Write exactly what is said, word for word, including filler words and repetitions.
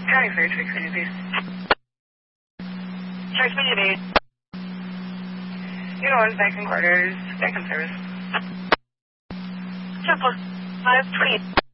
County Fair, Twig City, please. Charge me today. You know, back in quarters, back in service. Temple, five twenty.